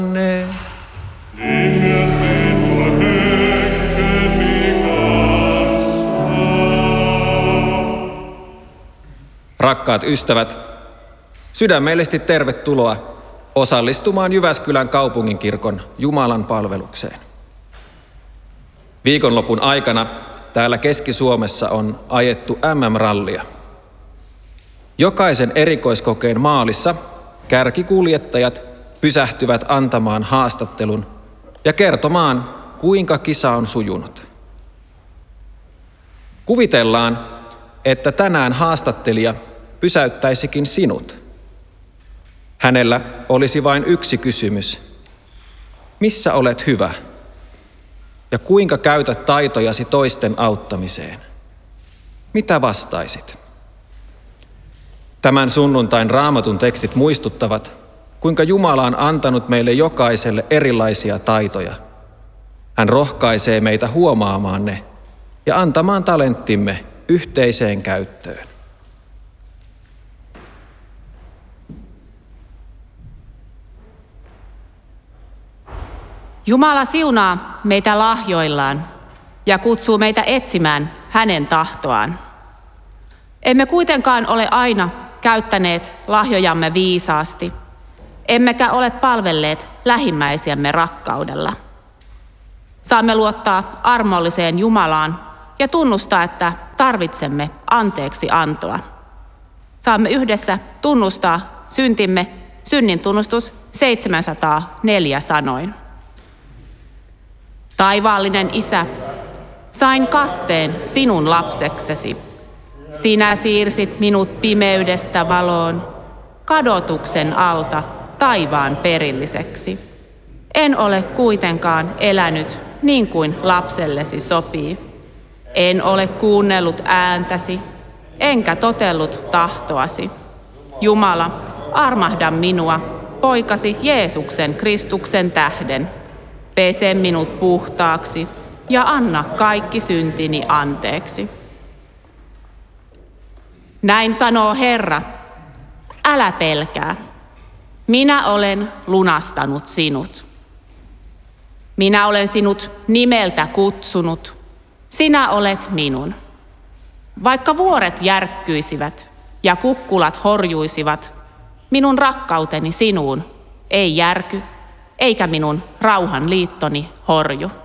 Rakkaat ystävät, sydämellisesti tervetuloa osallistumaan Jyväskylän kaupunginkirkon Jumalan palvelukseen. Viikonlopun aikana täällä Keski-Suomessa on ajettu MM-rallia. Jokaisen erikoiskokeen maalissa kärkikuljettajat pysähtyvät antamaan haastattelun ja kertomaan, kuinka kisa on sujunut. Kuvitellaan, että tänään haastattelija pysäyttäisikin sinut. Hänellä olisi vain yksi kysymys. Missä olet hyvä? Ja kuinka käytät taitojasi toisten auttamiseen? Mitä vastaisit? Tämän sunnuntain Raamatun tekstit muistuttavat, kuinka Jumala on antanut meille jokaiselle erilaisia taitoja. Hän rohkaisee meitä huomaamaan ne ja antamaan talenttimme yhteiseen käyttöön. Jumala siunaa meitä lahjoillaan ja kutsuu meitä etsimään hänen tahtoaan. Emme kuitenkaan ole aina käyttäneet lahjojamme viisaasti, emmekä ole palvelleet lähimmäisiämme rakkaudella. Saamme luottaa armolliseen Jumalaan ja tunnustaa, että tarvitsemme anteeksi antoa. Saamme yhdessä tunnustaa syntimme synnintunnustus 704 sanoin. Taivaallinen Isä, sain kasteen sinun lapseksesi. Sinä siirsit minut pimeydestä valoon, kadotuksen alta taivaan perilliseksi. En ole kuitenkaan elänyt niin kuin lapsellesi sopii. En ole kuunnellut ääntäsi, enkä totellut tahtoasi. Jumala, armahda minua, poikasi Jeesuksen Kristuksen tähden. Pese minut puhtaaksi ja anna kaikki syntini anteeksi. Näin sanoo Herra, älä pelkää. Minä olen lunastanut sinut. Minä olen sinut nimeltä kutsunut. Sinä olet minun. Vaikka vuoret järkkyisivät ja kukkulat horjuisivat, minun rakkauteni sinuun ei järky, eikä minun rauhan liittoni horju.